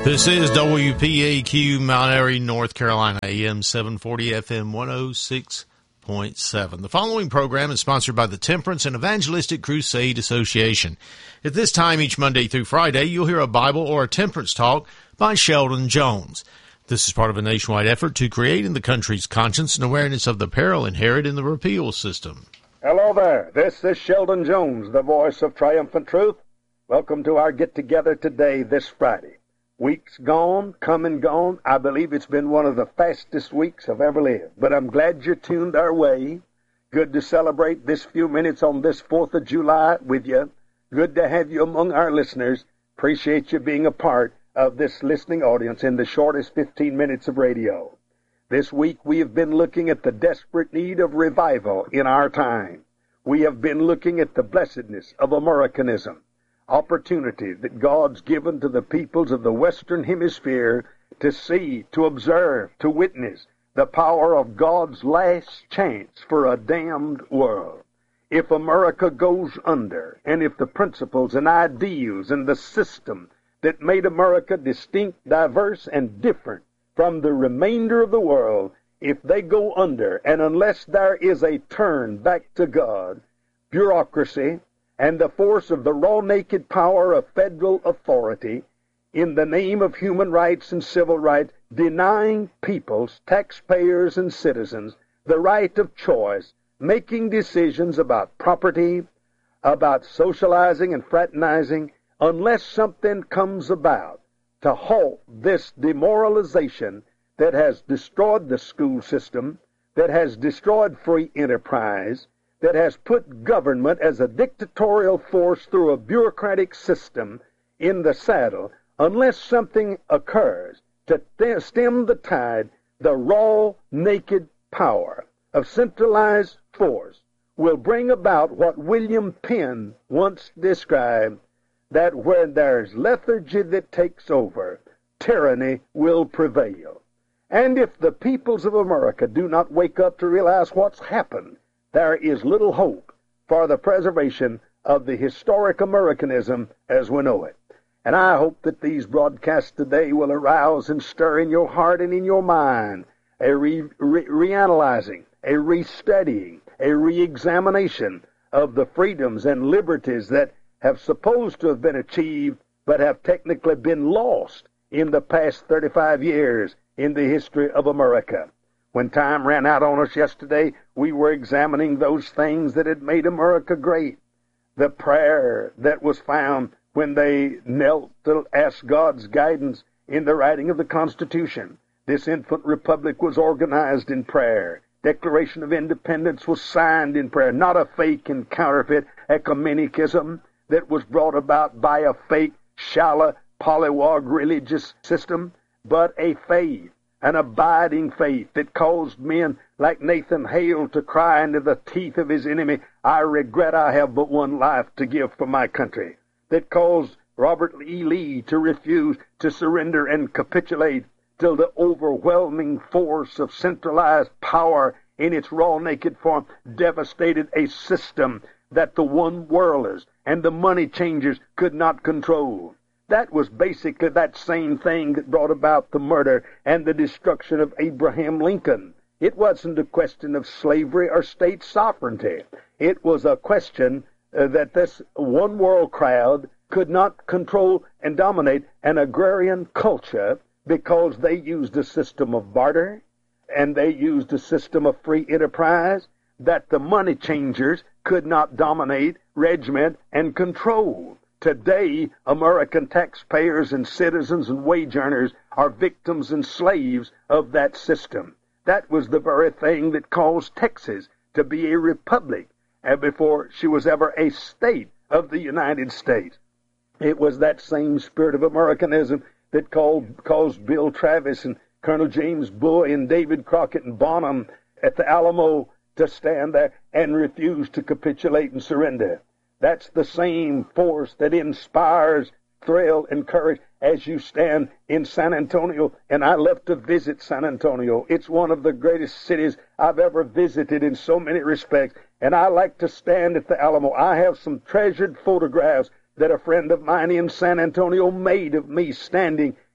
This is WPAQ, Mount Airy, North Carolina, AM 740, FM 106.7. The following program is sponsored by the Temperance and Evangelistic Crusade Association. At this time each Monday through Friday, you'll hear a Bible or a temperance talk by Sheldon Jones. This is part of a nationwide effort to create in the country's conscience and awareness of the peril inherent in the repeal system. Hello there. This is Sheldon Jones, the voice of triumphant truth. Welcome to our get-together today, this Friday. Weeks gone, come and gone. I believe it's been one of the fastest weeks I've ever lived. But I'm glad you tuned our way. Good to celebrate this few minutes on this 4th of July with you. Good to have you among our listeners. Appreciate you being a part of this listening audience in the shortest 15 minutes of radio. This week we have been looking at the desperate need of revival in our time. We have been looking at the blessedness of Americanism. Opportunity that God's given to the peoples of the Western Hemisphere to see, to observe, to witness the power of God's last chance for a damned world. If America goes under, and if the principles and ideals and the system that made America distinct, diverse, and different from the remainder of the world, if they go under, and unless there is a turn back to God, bureaucracy, and the force of the raw naked power of federal authority in the name of human rights and civil rights, denying peoples, taxpayers, and citizens the right of choice, making decisions about property, about socializing and fraternizing, unless something comes about to halt this demoralization that has destroyed the school system, that has destroyed free enterprise, that has put government as a dictatorial force through a bureaucratic system in the saddle, unless something occurs to stem the tide, the raw, naked power of centralized force will bring about what William Penn once described, that where there's lethargy that takes over, tyranny will prevail. And if the peoples of America do not wake up to realize what's happened, there is little hope for the preservation of the historic Americanism as we know it. And I hope that these broadcasts today will arouse and stir in your heart and in your mind a reanalyzing, a restudying, a reexamination of the freedoms and liberties that have supposed to have been achieved but have technically been lost in the past 35 years in the history of America. When time ran out on us yesterday, we were examining those things that had made America great. The prayer that was found when they knelt to ask God's guidance in the writing of the Constitution. This infant republic was organized in prayer. Declaration of Independence was signed in prayer, not a fake and counterfeit ecumenicism that was brought about by a fake, shallow, polywog religious system, but a faith, an abiding faith that caused men like Nathan Hale to cry into the teeth of his enemy, I regret I have but one life to give for my country. That caused Robert E. Lee to refuse to surrender and capitulate till the overwhelming force of centralized power in its raw naked form devastated a system that the one worlders and the money changers could not control. That was basically that same thing that brought about the murder and the destruction of Abraham Lincoln. It wasn't a question of slavery or state sovereignty. It was a question that this one world crowd could not control and dominate an agrarian culture because they used a system of barter and they used a system of free enterprise that the money changers could not dominate, regiment, and control. Today, American taxpayers and citizens and wage earners are victims and slaves of that system. That was the very thing that caused Texas to be a republic before she was ever a state of the United States. It was that same spirit of Americanism that caused Bill Travis and Colonel James Bowie and David Crockett and Bonham at the Alamo to stand there and refuse to capitulate and surrender. That's the same force that inspires thrill and courage as you stand in San Antonio. And I love to visit San Antonio. It's one of the greatest cities I've ever visited in so many respects. And I like to stand at the Alamo. I have some treasured photographs that a friend of mine in San Antonio made of me standing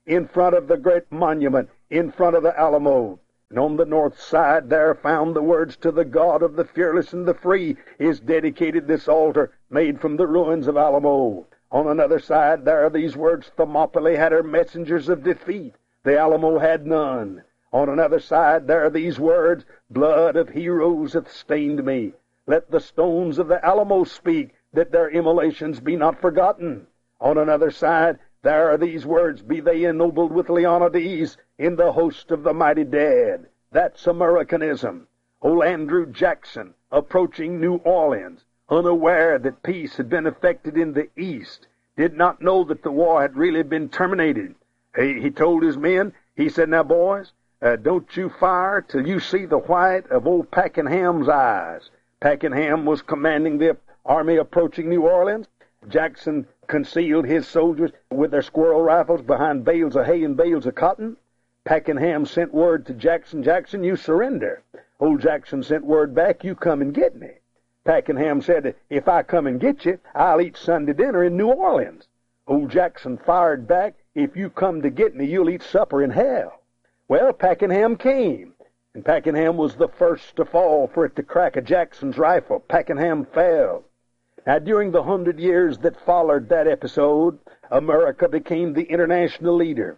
in front of the great monument, in front of the Alamo. And on the north side there found the words, "To the God of the fearless and the free is dedicated this altar made from the ruins of Alamo." On another side there are these words, "Thermopylae had her messengers of defeat, the Alamo had none." On another side there are these words, "Blood of heroes hath stained me. Let the stones of the Alamo speak, that their immolations be not forgotten." On another side there are these words, "Be they ennobled with Leonidas in the host of the mighty dead." That's Americanism. Old Andrew Jackson, approaching New Orleans, unaware that peace had been effected in the East, did not know that the war had really been terminated. He told his men, he said, "Now, boys, don't you fire till you see the white of old Pakenham's eyes." Pakenham was commanding the army approaching New Orleans. Jackson concealed his soldiers with their squirrel rifles behind bales of hay and bales of cotton. Pakenham sent word to Jackson, "Jackson, you surrender." Old Jackson sent word back, "You come and get me." Pakenham said, "If I come and get you, I'll eat Sunday dinner in New Orleans." Old Jackson fired back, "If you come to get me, you'll eat supper in hell." Well, Pakenham came, and Pakenham was the first to fall for it to crack a Jackson's rifle. Pakenham fell. Now, during the 100 years that followed that episode, America became the international leader.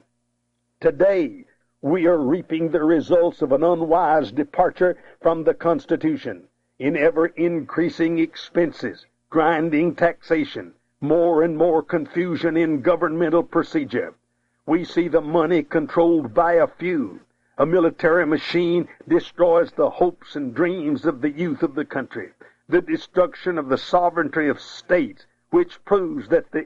Today, we are reaping the results of an unwise departure from the Constitution in ever-increasing expenses, grinding taxation, more and more confusion in governmental procedure. We see the money controlled by a few. A military machine destroys the hopes and dreams of the youth of the country. The destruction of the sovereignty of states, which proves that the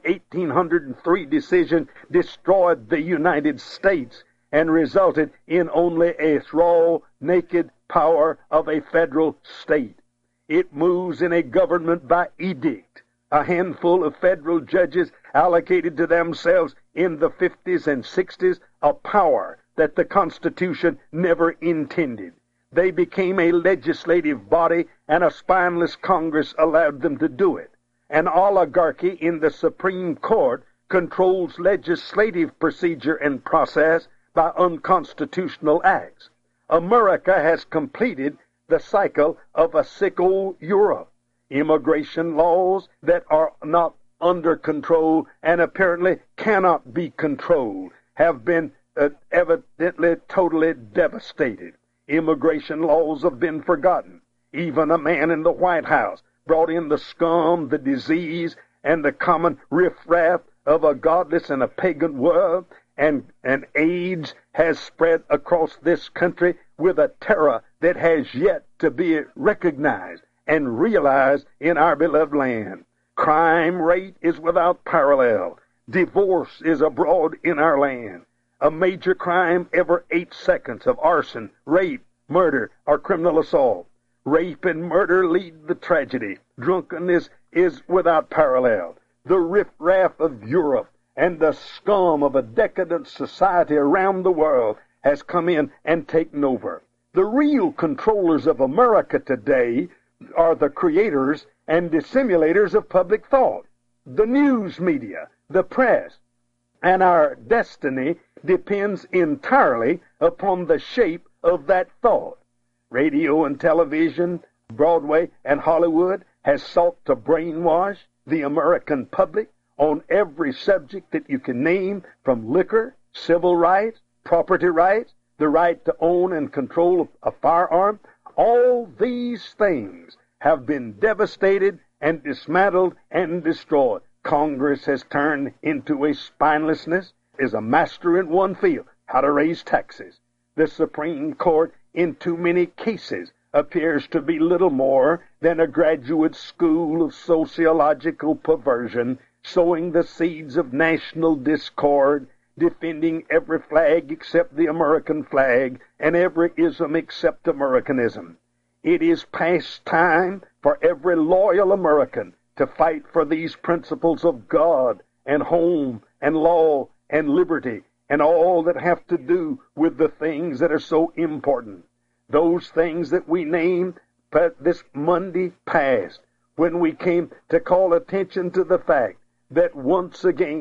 1803 decision destroyed the United States and resulted in only a raw, naked power of a federal state. It moves in a government by edict. A handful of federal judges allocated to themselves in the 50s and 60s a power that the Constitution never intended. They became a legislative body, and a spineless Congress allowed them to do it. An oligarchy in the Supreme Court controls legislative procedure and process by unconstitutional acts. America has completed the cycle of a sick old Europe. Immigration laws that are not under control and apparently cannot be controlled have been evidently totally devastated. Immigration laws have been forgotten. Even a man in the White House brought in the scum, the disease, and the common riffraff of a godless and a pagan world, and AIDS has spread across this country with a terror that has yet to be recognized and realized in our beloved land. Crime rate is without parallel. Divorce is abroad in our land. A major crime every 8 seconds of arson, rape, murder, or criminal assault. Rape and murder lead the tragedy. Drunkenness is without parallel. The riffraff of Europe and the scum of a decadent society around the world has come in and taken over. The real controllers of America today are the creators and dissimulators of public thought, the news media, the press, and our destiny depends entirely upon the shape of that thought. Radio and television, Broadway and Hollywood has sought to brainwash the American public on every subject that you can name, from liquor, civil rights, property rights, the right to own and control a firearm. All these things have been devastated and dismantled and destroyed. Congress has turned into a spinelessness, is a master in one field, how to raise taxes. The Supreme Court, in too many cases, appears to be little more than a graduate school of sociological perversion, sowing the seeds of national discord, defending every flag except the American flag, and every ism except Americanism. It is past time for every loyal American to fight for these principles of God and home and law and liberty and all that have to do with the things that are so important. Those things that we named this Monday past, when we came to call attention to the fact that once again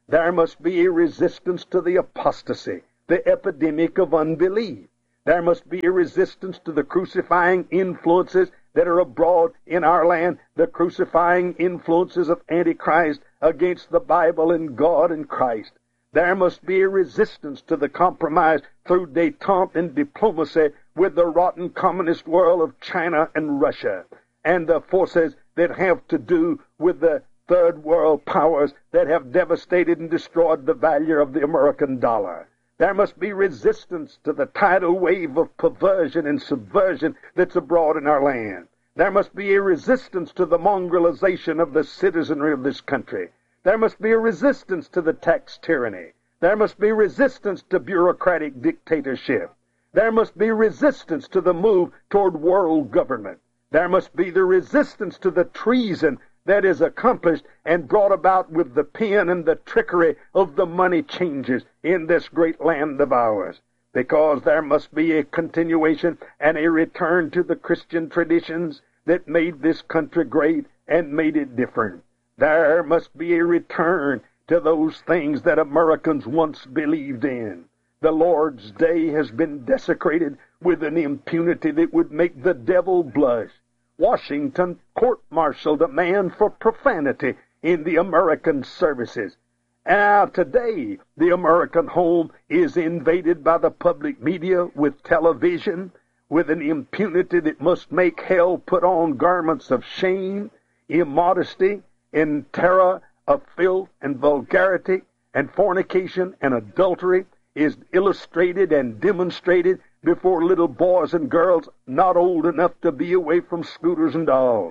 There must be a resistance to the apostasy, the epidemic of unbelief. There must be a resistance to the crucifying influences that are abroad in our land, the crucifying influences of Antichrist against the Bible and God and Christ. There must be a resistance to the compromise through détente and diplomacy with the rotten communist world of China and Russia, and the forces that have to do with the third world powers that have devastated and destroyed the value of the American dollar. There must be resistance to the tidal wave of perversion and subversion that's abroad in our land. There must be a resistance to the mongrelization of the citizenry of this country. There must be a resistance to the tax tyranny. There must be resistance to bureaucratic dictatorship. There must be resistance to the move toward world government. There must be the resistance to the treason that is accomplished and brought about with the pen and the trickery of the money changers in this great land of ours. Because there must be a continuation and a return to the Christian traditions that made this country great and made it different. There must be a return to those things that Americans once believed in. The Lord's Day has been desecrated with an impunity that would make the devil blush. Washington court-martialed a man for profanity in the American services. Now, today, the American home is invaded by the public media with television, with an impunity that must make hell put on garments of shame, immodesty, and terror of filth and vulgarity, and fornication and adultery is illustrated and demonstrated before little boys and girls not old enough to be away from scooters and dolls.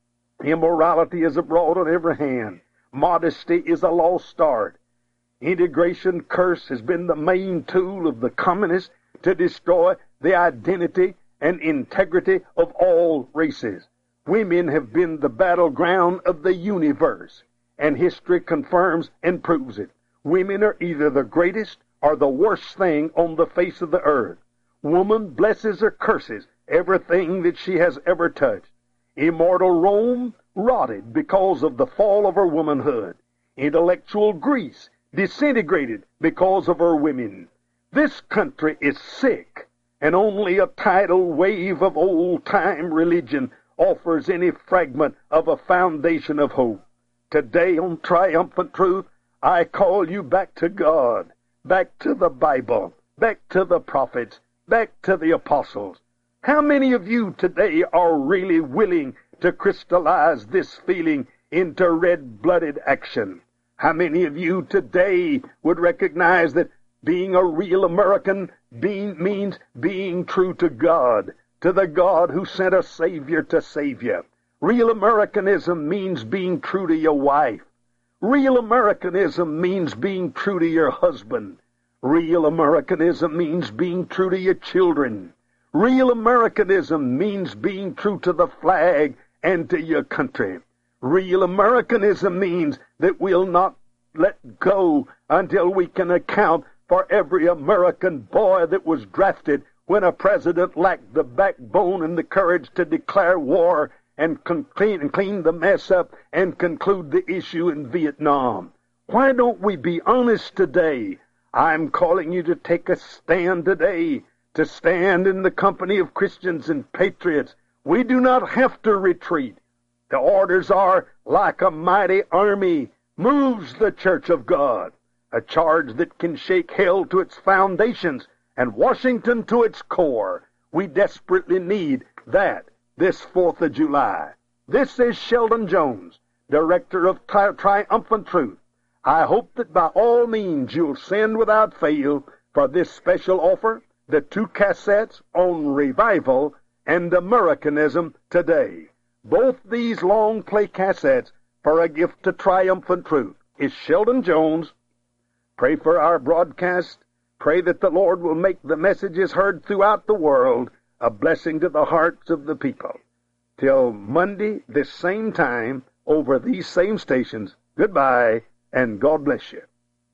Immorality is abroad on every hand. Modesty is a lost art. Integration curse has been the main tool of the communists to destroy the identity and integrity of all races. Women have been the battleground of the universe, and history confirms and proves it. Women are either the greatest or the worst thing on the face of the earth. Woman blesses or curses everything that she has ever touched. Immortal Rome rotted because of the fall of her womanhood. Intellectual Greece disintegrated because of her women. This country is sick, and only a tidal wave of old-time religion offers any fragment of a foundation of hope. Today on Triumphant Truth, I call you back to God, back to the Bible, back to the prophets, back to the apostles. How many of you today are really willing to crystallize this feeling into red-blooded action? How many of you today would recognize that being a real American means being true to God, to the God who sent a Savior to save you? Real Americanism means being true to your wife. Real Americanism means being true to your husband. Real Americanism means being true to your children. Real Americanism means being true to the flag and to your country. Real Americanism means that we'll not let go until we can account for every American boy that was drafted when a president lacked the backbone and the courage to declare war and clean the mess up and conclude the issue in Vietnam. Why don't we be honest today? I'm calling you to take a stand today, to stand in the company of Christians and patriots. We do not have to retreat. The orders are, like a mighty army, moves the church of God, a charge that can shake hell to its foundations and Washington to its core. We desperately need that this 4th of July. This is Sheldon Jones, director of Triumphant Truth. I hope that by all means you'll send without fail for this special offer the 2 cassettes on revival and Americanism today. Both these long play cassettes for a gift to Triumphant Truth. Is Sheldon Jones. Pray for our broadcast. Pray that the Lord will make the messages heard throughout the world a blessing to the hearts of the people. Till Monday, this same time, over these same stations, goodbye, and God bless you.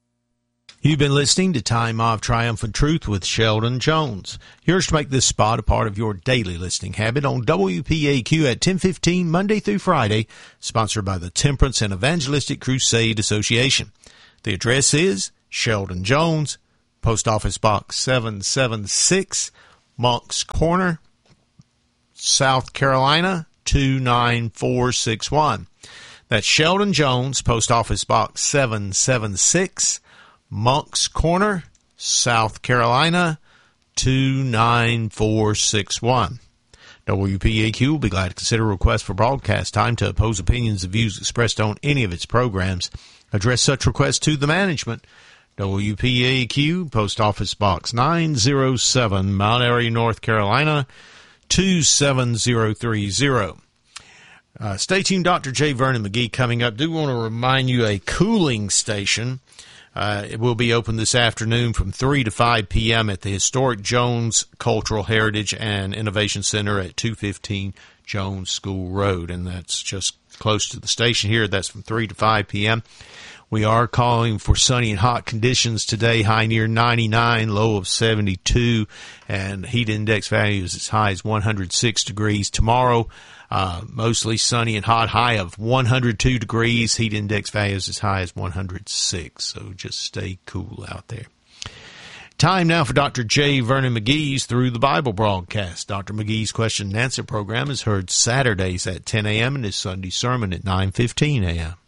You've been listening to Time of Triumphant Truth with Sheldon Jones. Yours to make this spot a part of your daily listening habit on WPAQ at 10:15 Monday through Friday, sponsored by the Temperance and Evangelistic Crusade Association. The address is Sheldon Jones, Post Office Box 776, Moncks Corner, South Carolina 29461. That's Sheldon Jones, Post Office Box 776, Moncks Corner, South Carolina 29461. WPAQ will be glad to consider a request for broadcast time to oppose opinions and views expressed on any of its programs. Address such requests to the management. WPAQ, Post Office Box 907, Mount Airy, North Carolina 27030. Stay tuned, Dr. J. Vernon McGee coming up. Do want to remind you a cooling station. It will be open this afternoon from 3 to 5 p.m. at the historic Jones Cultural Heritage and Innovation Center at 215 Jones School Road, and that's just close to the station here. That's from 3 to 5 p.m. We are calling for sunny and hot conditions today, high near 99, low of 72, and heat index values as high as 106 degrees. Tomorrow, mostly sunny and hot, high of 102 degrees, heat index values as high as 106, so just stay cool out there. Time now for Dr. J. Vernon McGee's Through the Bible broadcast. Dr. McGee's question and answer program is heard Saturdays at 10 a.m. and his Sunday sermon at 9:15 a.m.